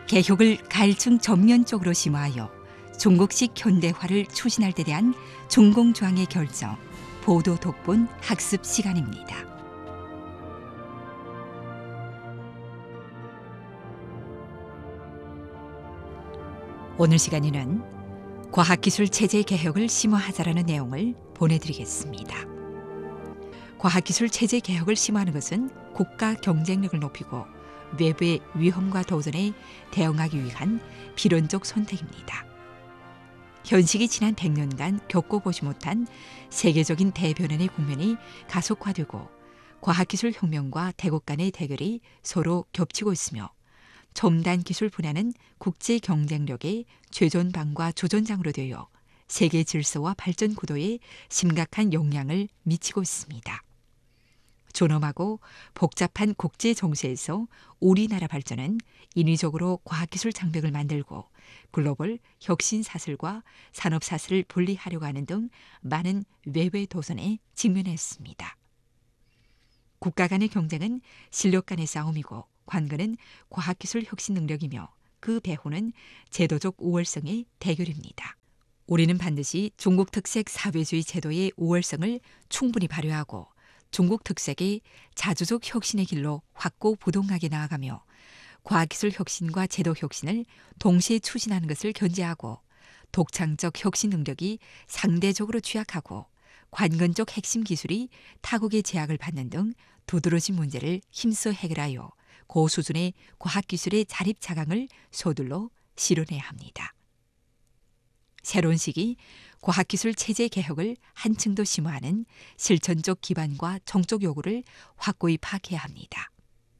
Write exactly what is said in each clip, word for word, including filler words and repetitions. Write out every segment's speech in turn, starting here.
개혁을 가일층 전면적으로 심화하여 중국식 현대화를 추진할 데 대한 중공조항의 결정, 보도 독본 학습 시간입니다. 오늘 시간에는 과학기술 체제 개혁을 심화하자라는 내용을 보내드리겠습니다. 과학기술 체제 개혁을 심화하는 것은 국가 경쟁력을 높이고 외부의 위험과 도전에 대응하기 위한 필연적 선택입니다. 현식이 지난 백 년간 겪어보지 못한 세계적인 대변환의 국면이 가속화되고 과학기술 혁명과 대국 간의 대결이 서로 겹치고 있으며 첨단 기술 분야는 국제 경쟁력의 최전방과 조전장으로 되어 세계 질서와 발전 구도에 심각한 영향을 미치고 있습니다. 존엄하고 복잡한 국제 정세에서 우리나라 발전은 인위적으로 과학기술 장벽을 만들고 글로벌 혁신 사슬과 산업 사슬을 분리하려고 하는 등 많은 외외 도전에 직면했습니다. 국가 간의 경쟁은 실력 간의 싸움이고 관건은 과학기술 혁신 능력이며 그 배후는 제도적 우월성의 대결입니다. 우리는 반드시 중국 특색 사회주의 제도의 우월성을 충분히 발휘하고 중국 특색의 자주적 혁신의 길로 확고부동하게 나아가며 과학기술 혁신과 제도 혁신을 동시에 추진하는 것을 견제하고 독창적 혁신 능력이 상대적으로 취약하고 관건적 핵심 기술이 타국의 제약을 받는 등 두드러진 문제를 힘써 해결하여 고수준의 과학기술의 자립 자강을 서둘러 실현해야 합니다. 새로운 시기 과학기술 체제 개혁을 한층 더 심화하는 실천적 기반과 정적 요구를 확고히 파악해야 합니다.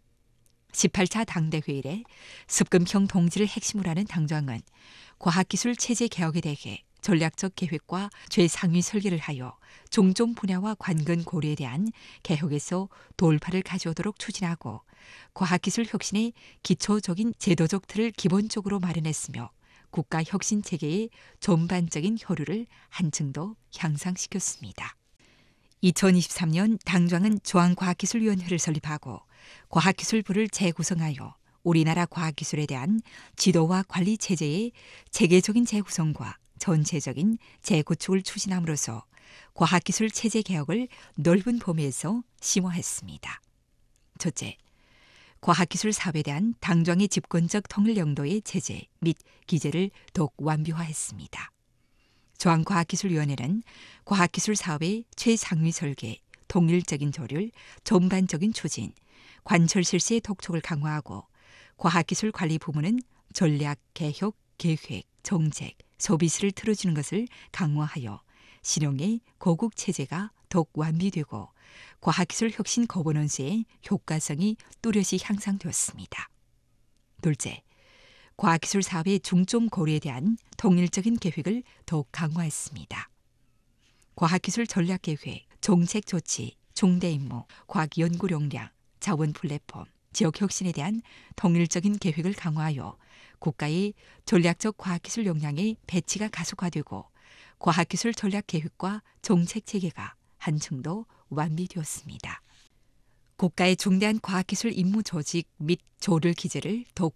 십팔 차 당대회 이래 습금형 동지를 핵심으로 하는 당정은 과학기술 체제 개혁에 대해 전략적 계획과 최상위 설계를 하여 종종 분야와 관건 고려에 대한 개혁에서 돌파를 가져오도록 추진하고 과학기술 혁신의 기초적인 제도적 틀을 기본적으로 마련했으며 국가 혁신 체계의 전반적인 효율을 한층 더 향상시켰습니다. 이천이십삼 년 당정은 중앙과학기술위원회를 설립하고 과학기술부를 재구성하여 우리나라 과학기술에 대한 지도와 관리 체제의 체계적인 재구성과 전체적인 재구축을 추진함으로써 과학기술 체제 개혁을 넓은 범위에서 심화했습니다. 첫째, 과학기술 사업에 대한 당정의 집권적 통일 영도의 체제 및 기재를 더욱 완비화했습니다. 중앙과학기술위원회는 과학기술 사업의 최상위 설계, 통일적인 조율, 전반적인 추진, 관철 실시의 독촉을 강화하고 과학기술 관리 부문은 전략, 개혁, 계획, 정책, 서비스를 틀어주는 것을 강화하여 실용의 고국 체제가 더욱 완비되고 과학기술 혁신 거버넌스의 효과성이 뚜렷이 향상되었습니다. 둘째, 과학기술 사업의 중점 고려에 대한 통일적인 계획을 더욱 강화했습니다. 과학기술 전략계획, 정책 조치, 중대 임무, 과학연구 역량, 자원 플랫폼, 지역 혁신에 대한 통일적인 계획을 강화하여 국가의 전략적 과학기술 역량의 배치가 가속화되고 과학기술 전략계획과 정책체계가 한층 더 완비되었습니다. 국가의 중대한 과학기술 임무 조직 및 조를 기재를 더욱